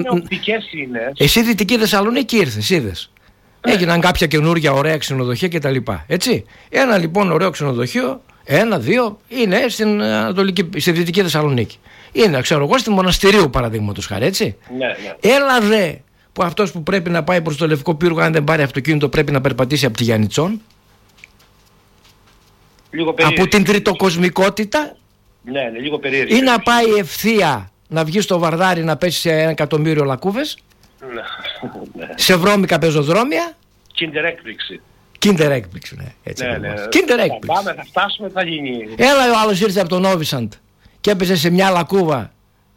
οπτικές είναι. Εσύ Δυτική Θεσσαλονίκη ήρθες, είδες. Έγιναν κάποια καινούργια ωραία ξενοδοχεία κτλ. Έτσι. Ένα λοιπόν ωραίο ξενοδοχείο, 1-2 είναι στη Δυτική Θεσσαλονίκη. Είναι, ξέρω εγώ, στη Μοναστηρίου παραδείγματος χάρη, έτσι. Ναι. Έλα δε που αυτός που πρέπει να πάει προς το Λευκό Πύργο, αν δεν πάρει αυτοκίνητο, πρέπει να περπατήσει από τη Γιαννιτσόν. Λίγο από την τριτοκοσμικότητα. Ναι, λίγο περίεργο. Ή να πάει ευθεία να βγει στο Βαρδάρι να πέσει σε 1 εκατομμύριο λακκούβες. Ναι. Σε βρώμικα πεζοδρόμια. Kinder έκπληξη, ναι. Έτσι ναι. Kinder έκπληξη. Θα πάμε, θα φτάσουμε, θα γίνει. Έλα, ο άλλος ήρθε από τον Όβισαντ και έπαιζε σε μια λακκούβα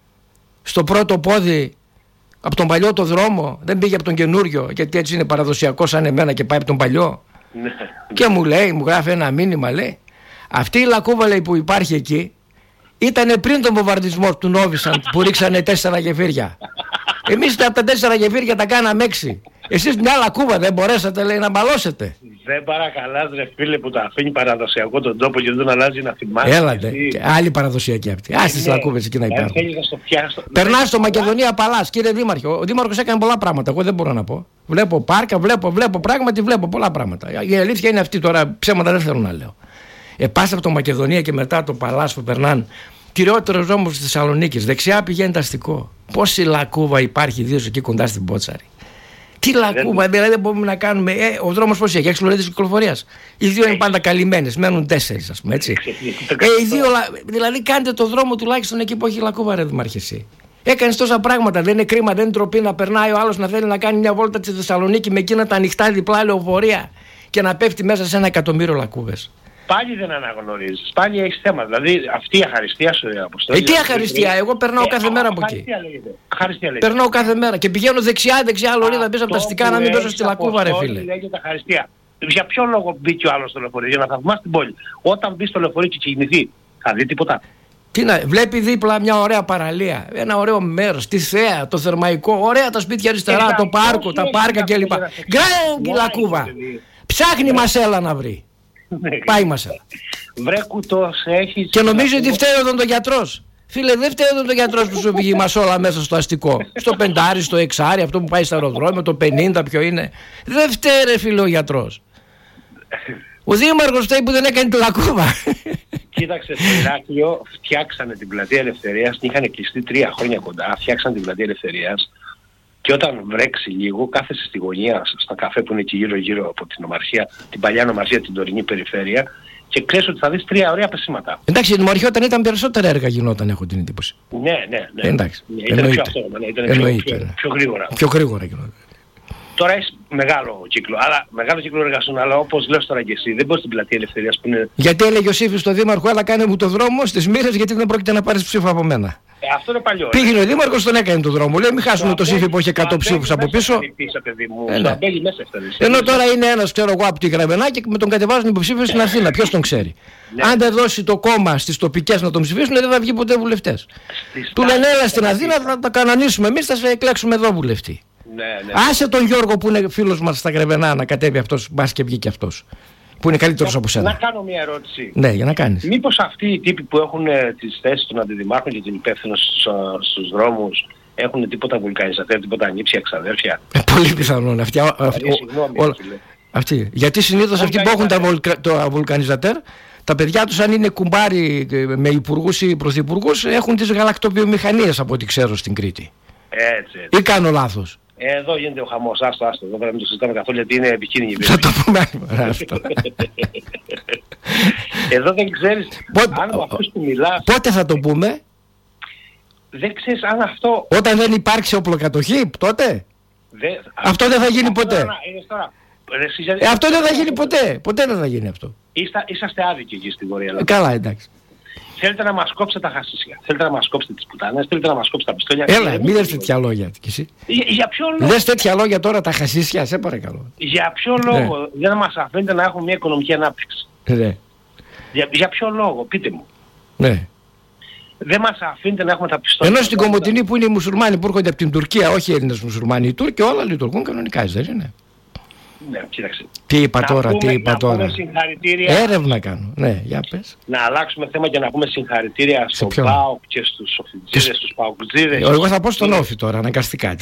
στο πρώτο πόδι από τον παλιό το δρόμο. Δεν πήγε από τον καινούριο, γιατί έτσι είναι παραδοσιακό σαν εμένα και πάει από τον παλιό. Ναι. Και μου λέει, μου γράφει ένα μήνυμα, λέει, αυτή η λακκούβα, λέει, που υπάρχει εκεί ήταν πριν τον βομβαρδισμό του Νόβισαντ που ρίξανε 4 γεφύρια. Εμείς από τα 4 γεφύρια τα κάναμε 6. Εσείς μια λακκούβα δεν μπορέσατε, λέει, να μπαλώσετε. Δεν παρακαλάς, ρε φίλε, που τα αφήνει παραδοσιακό τον τόπο και δεν τον αλλάζει να θυμάσαι. Έλατε, άλλη παραδοσιακή αυτή. Ας τις λακκούβες εκεί να υπάρχουν. Περνάς στο Μακεδονία Παλάς, κύριε Δήμαρχε. Ο Δήμαρχος έκανε πολλά πράγματα. Εγώ δεν μπορώ να πω. Βλέπω πάρκα, βλέπω πράγματι, βλέπω πολλά πράγματα. Η αλήθεια είναι αυτή, τώρα ψέματα δεν θέλω να λέω. Πας από το Μακεδονία και μετά το Παλάς που περνάνε. Κυριότερος δρόμος της Θεσσαλονίκης. Δεξιά πηγαίνει το αστικό. Πόση λακκούβα υπάρχει, ιδίως εκεί κοντά στην Πότσαρη. Τι λακκούβα, δηλαδή δεν μπορούμε να κάνουμε. Ο δρόμος πώς έχει, 6 λωρίδες κυκλοφορίας. Οι 2 είναι πάντα καλυμμένες, μένουν 4, ας πούμε, έτσι. Οι 2, δηλαδή κάντε το δρόμο τουλάχιστον εκεί που έχει λακκούβα, ρε Δημάρχε, εσύ. Έκανες τόσα πράγματα, δεν είναι κρίμα, δεν είναι ντροπή να περνάει ο άλλος να θέλει να κάνει μια βόλτα στη Θεσσαλονίκη με εκείνα τα ανοιχτά διπλά λεωφορεία και να πέφτει μέσα σε 1 εκατομμύριο λακκούβες. Πάλι δεν αναγνωρίζεις, πάλι έχεις θέμα. Δηλαδή αυτή η αχαριστία σου, Αποστόλη. Τι αχαριστία, εγώ περνάω κάθε μέρα από εκεί. Αχαριστία λέγεται. Περνάω κάθε μέρα και πηγαίνω δεξιά λωρίδα πίσω από τα αστικά να μην πέσω στη λακκούβα, ρε φίλε. Λέγεται αχαριστία. Για ποιο λόγο μπήκε ο άλλος στο λεωφορείο, για να θαυμάσει την πόλη. Όταν μπει στο λεωφορείο και κινηθεί, θα δει τίποτα. Τι να, βλέπει δίπλα μια ωραία παραλία, ένα ωραίο μέρος, τη θέα, το θερμαϊκό, ωραία τα σπίτια αριστερά, το πάρκο, τα πάρκα κλπ. Γκρέγκ λακκούβα. Ψάχνει μασέλα να βρει. Πάει μασέλα. Βρε κουτός, έχεις. Και νομίζω ότι φταίει ο γιατρός. Φίλε, δεν φταίει ο γιατρός που σου πήγε η μασόλα μέσα στο αστικό. Στο 5, στο 6, αυτό που πάει στο αεροδρόμιο, το 50 ποιο είναι. Δεν φταίει, ρε φίλε, ο γιατρός. Ο Δήμαρχος φταίει που δεν έκανε τη λακκούβα. Κοίταξε, στο Ηράκλειο φτιάξανε την πλατεία Ελευθερίας, την είχαν κλειστεί 3 χρόνια κοντά, φτιάξανε την πλατεία Ελευθερίας και όταν βρέξει λίγο κάθεσαι στη γωνία στα καφέ που είναι εκεί γύρω από την νομαρχία, την παλιά νομαρχία, την τωρινή περιφέρεια και ξέρεις ότι θα δεις 3 ωραία πεσήματα. Εντάξει, η νομαρχία όταν ήταν περισσότερα έργα γινόταν, έχω την εντύπωση. Ναι. Εντάξει. Ήταν πιο αυτόνομα, ήταν πιο γρήγορα. Πιο γρήγορα γινόταν. Τώρα έχει μεγάλο κύκλο, μεγάλο κύκλο εργασιών, αλλά όπως λες τώρα και εσύ, δεν μπορείς στην πλατεία Ελευθερίας που είναι. Γιατί έλεγε ο Σύφης στο Δήμαρχο, έλα κάνε μου το δρόμο στις Μοίρες, γιατί δεν πρόκειται να πάρεις ψήφο από μένα. Αυτό είναι παλιό. Πήγαινε ο Δήμαρχος, τον έκανε το δρόμο. Λέει, μην χάσουμε το Σύφη που έχει 100 ψήφους από πίσω. Ενώ τώρα είναι ένας, ξέρω εγώ, από τη Γραβενά και με τον κατεβάζουν υποψήφιο στην Αθήνα. Ποιος τον ξέρει. Αν δεν δώσει το κόμμα στις τοπικές να τον ψηφίσουν, δεν θα βγει ποτέ βουλευτές. Του λένε, έλα στην Αθήνα, θα τα κανονίσουμε εμείς, θα σε εκλέξουμε εδώ βουλευτή. Ναι. Άσε τον Γιώργο που είναι φίλος μας στα Γρεβενά να κατέβει αυτός, μπας και βγει και αυτός. Που είναι καλύτερος από σένα. Να κάνω μια ερώτηση. Ναι, για να κάνεις. Μήπως αυτοί οι τύποι που έχουν τις θέσεις των αντιδημάρχων και την υπεύθυνος στους δρόμους έχουν τίποτα βουλκανιζατέρ, τίποτα ανήψια εξαδέρφια? Πολύ πιθανόν αυτοί. Γιατί συνήθως αυτοί που έχουν τα βουλκανιζατέρ, τα παιδιά τους αν είναι κουμπάρι με υπουργούς ή πρωθυπουργούς έχουν τις γαλακτοβιομηχανίες από ό,τι ξέρω στην Κρήτη. Έτσι. Ή κάνω λάθος? Εδώ γίνεται ο χαμός, άστο, εδώ πρέπει να το συζητάμε καθόλου γιατί είναι επικίνδυνη. Θα το πούμε αυτό. Εδώ δεν ξέρεις αν με αυτούς που μιλάς. Πότε θα το πούμε? Δεν ξέρεις αν αυτό. Όταν δεν υπάρξει οπλοκατοχή, τότε. Αυτό δεν θα γίνει ποτέ. Αυτό δεν θα γίνει ποτέ. Ποτέ δεν θα γίνει αυτό. Είσαστε άδικοι εκεί στην Βορεια Ελλάδα. Καλά, εντάξει. Θέλετε να μας κόψετε τα χασίσια, θέλετε να μας κόψετε τις πουτάνες, θέλετε να μας κόψετε τα πιστόλια. Έλα, μην λες τέτοια λόγια κι εσύ. Για ποιο λόγο? Λες τέτοια λόγια τώρα τα χασίσια, σε παρακαλώ. Για ποιο λόγο δεν μας αφήνετε να έχουμε μια οικονομική ανάπτυξη? Ναι. Για ποιο λόγο, πείτε μου. Ναι. Δεν μας αφήνετε να έχουμε τα πιστόλια. Ενώ στην Κομοτηνή που είναι οι μουσουλμάνοι που έρχονται από την Τουρκία, όχι οι Έλληνες μουσουλμάνοι, οι Τούρκοι όλα λειτουργούν κανονικά, δεν είναι? Ναι, κοίταξε. Τι είπα τώρα. Πούμε συγχαρητήρια. Έρευνα κάνω. Ναι, για πες. Να αλλάξουμε θέμα και να πούμε συγχαρητήρια στον ΠΑΟΚ και στους οφιτζίδες, στους ΠΑΟΚτζίδες. Εγώ θα πω στον Όφη τώρα, αναγκαστικά.